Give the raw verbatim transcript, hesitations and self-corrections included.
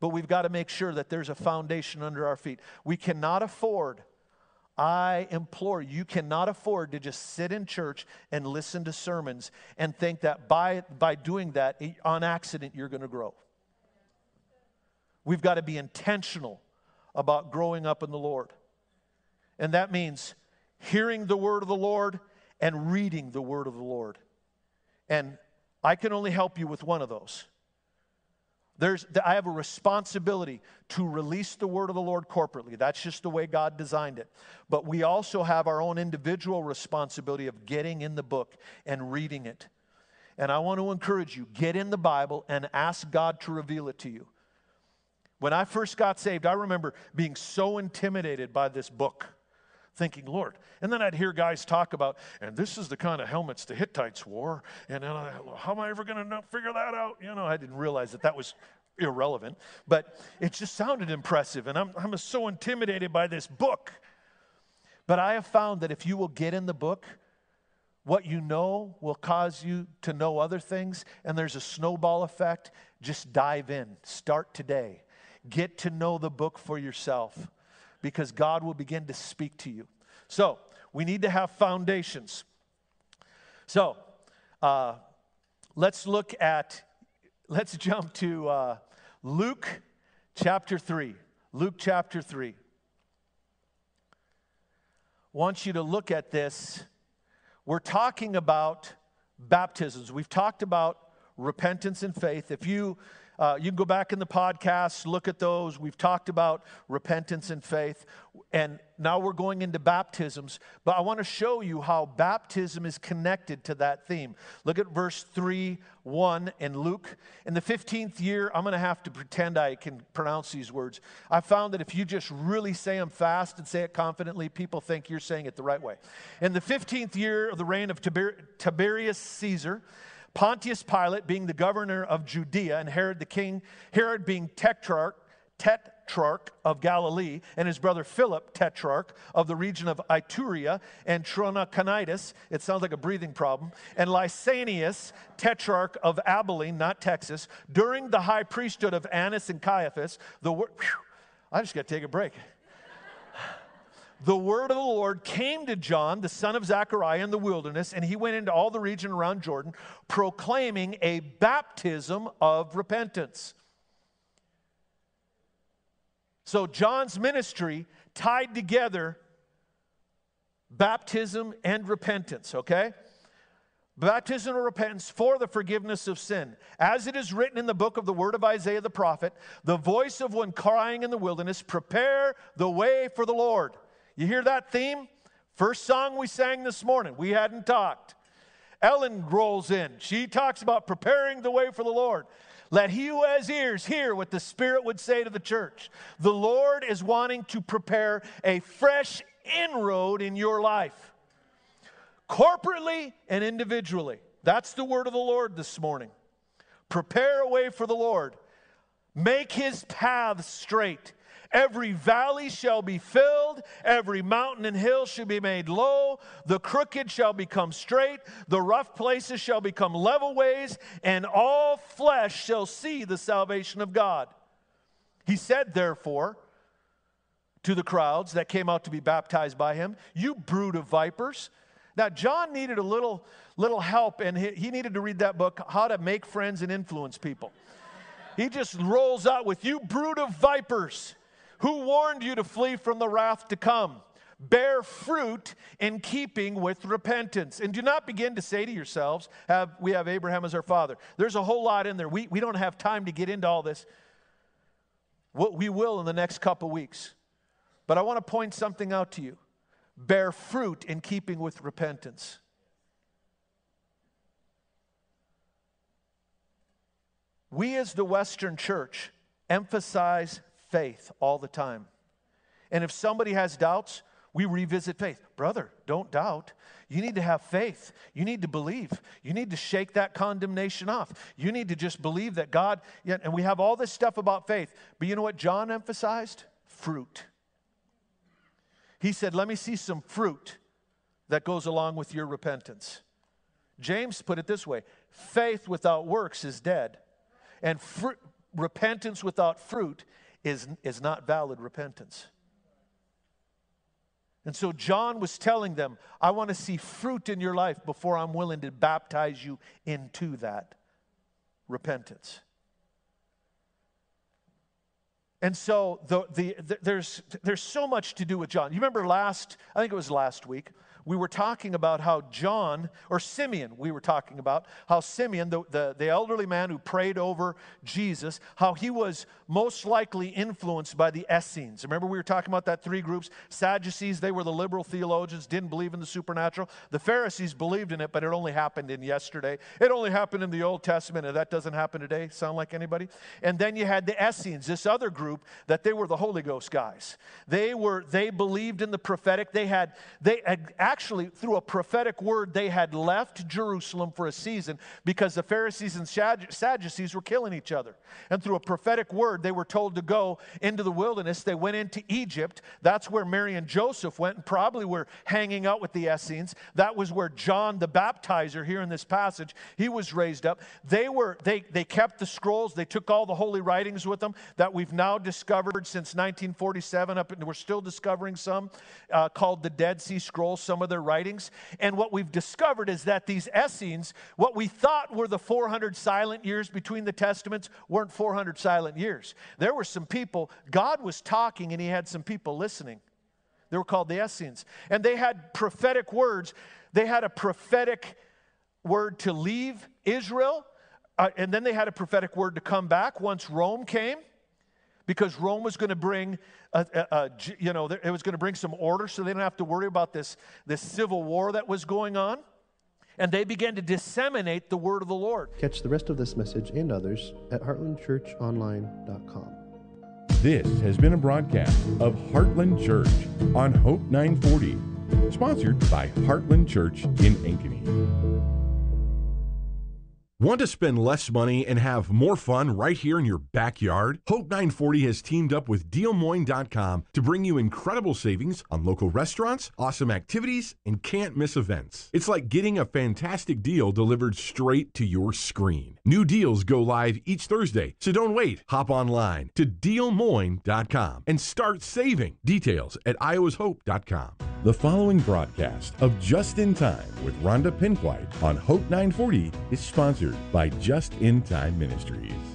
but we've got to make sure that there's a foundation under our feet. We cannot afford, I implore you, you cannot afford to just sit in church and listen to sermons and think that by, by doing that, on accident, you're going to grow. We've got to be intentional about growing up in the Lord. And that means hearing the word of the Lord and reading the word of the Lord. And I can only help you with one of those. There's, I have a responsibility to release the word of the Lord corporately. That's just the way God designed it. But we also have our own individual responsibility of getting in the book and reading it. And I want to encourage you, get in the Bible and ask God to reveal it to you. When I first got saved, I remember being so intimidated by this book, thinking, Lord. And then I'd hear guys talk about, and this is the kind of helmets the Hittites wore, and then I, how am I ever going to figure that out? You know, I didn't realize that that was irrelevant, but it just sounded impressive, and I'm, I'm so intimidated by this book. But I have found that if you will get in the book, what you know will cause you to know other things, and there's a snowball effect. Just dive in. Start today. Get to know the book for yourself, because God will begin to speak to you. So, we need to have foundations. So, uh, let's look at, let's jump to uh, Luke chapter three. Luke chapter three. I want you to look at this. We're talking about baptisms. We've talked about repentance and faith. If you Uh, you can go back in the podcast, look at those. We've talked about repentance and faith. And now we're going into baptisms. But I want to show you how baptism is connected to that theme. Look at verse three, one in Luke. In the fifteenth year, I'm going to have to pretend I can pronounce these words. I found that if you just really say them fast and say it confidently, people think you're saying it the right way. In the fifteenth year of the reign of Tiber- Tiberius Caesar, Pontius Pilate being the governor of Judea, and Herod the king, Herod being tetrarch, tetrarch of Galilee, and his brother Philip, tetrarch of the region of Iturea and Trachonitis, it sounds like a breathing problem, and Lysanias, tetrarch of Abilene, not Texas, during the high priesthood of Annas and Caiaphas, the word, I just got to take a break. The word of the Lord came to John, the son of Zechariah, in the wilderness, and he went into all the region around Jordan, proclaiming a baptism of repentance. So John's ministry tied together baptism and repentance, okay? Baptism of repentance for the forgiveness of sin. As it is written in the book of the word of Isaiah the prophet, the voice of one crying in the wilderness, prepare the way for the Lord. You hear that theme? First song we sang this morning. We hadn't talked. Ellen rolls in. She talks about preparing the way for the Lord. Let he who has ears hear what the Spirit would say to the church. The Lord is wanting to prepare a fresh inroad in your life, corporately and individually. That's the word of the Lord this morning. Prepare a way for the Lord. Make his paths straight. Every valley shall be filled, every mountain and hill shall be made low, the crooked shall become straight, the rough places shall become level ways, and all flesh shall see the salvation of God. He said, therefore, to the crowds that came out to be baptized by him, you brood of vipers. Now, John needed a little, little help, and he, he needed to read that book, How to Make Friends and Influence People. He just rolls out with, you brood of vipers. Who warned you to flee from the wrath to come? Bear fruit in keeping with repentance. And do not begin to say to yourselves, have, we have Abraham as our father. There's a whole lot in there. We, we don't have time to get into all this. What we will in the next couple weeks. But I want to point something out to you. Bear fruit in keeping with repentance. We as the Western church emphasize faith all the time. And if somebody has doubts, we revisit faith. Brother, don't doubt. You need to have faith. You need to believe. You need to shake that condemnation off. You need to just believe that God, yeah, and we have all this stuff about faith. But you know what John emphasized? Fruit. He said, let me see some fruit that goes along with your repentance. James put it this way, faith without works is dead. And fruit, repentance without fruit is, is not valid repentance. And so John was telling them, I want to see fruit in your life before I'm willing to baptize you into that repentance. And so the, the, the, there's, there's so much to do with John. You remember last, I think it was last week, we were talking about how John, or Simeon, we were talking about how Simeon, the, the, the elderly man who prayed over Jesus, how he was most likely influenced by the Essenes. Remember we were talking about that three groups? Sadducees, they were the liberal theologians, didn't believe in the supernatural. The Pharisees believed in it, but it only happened in yesterday. It only happened in the Old Testament, and that doesn't happen today. Sound like anybody? And then you had the Essenes, this other group, that they were the Holy Ghost guys. They were, they believed in the prophetic. They had, they had actually, through a prophetic word, they had left Jerusalem for a season because the Pharisees and Sadducees were killing each other. And through a prophetic word, they were told to go into the wilderness. They went into Egypt. That's where Mary and Joseph went and probably were hanging out with the Essenes. That was where John the Baptizer, here in this passage, he was raised up. They were they they kept the scrolls. They took all the holy writings with them that we've now discovered since nineteen forty-seven. Up, and we're still discovering some uh, called the Dead Sea Scrolls, some of their writings. And what we've discovered is that these Essenes, what we thought were the four hundred silent years between the Testaments, weren't four hundred silent years. There were some people, God was talking and he had some people listening. They were called the Essenes. And they had prophetic words. They had a prophetic word to leave Israel, uh, and then they had a prophetic word to come back once Rome came, because Rome was going to bring, a, a, a, you know, it was going to bring some order, so they didn't have to worry about this, this civil war that was going on. And they began to disseminate the word of the Lord. Catch the rest of this message and others at heartland church online dot com. This has been a broadcast of Heartland Church on Hope nine forty, sponsored by Heartland Church in Ankeny. Want to spend less money and have more fun right here in your backyard? Hope nine forty has teamed up with deal moine dot com to bring you incredible savings on local restaurants, awesome activities, and can't miss events. It's like getting a fantastic deal delivered straight to your screen. New deals go live each Thursday, so don't wait. Hop online to deal moine dot com and start saving. Details at iowas hope dot com. The following broadcast of Just in Time with Rhonda Pinkwhite on Hope nine forty is sponsored by Just in Time Ministries.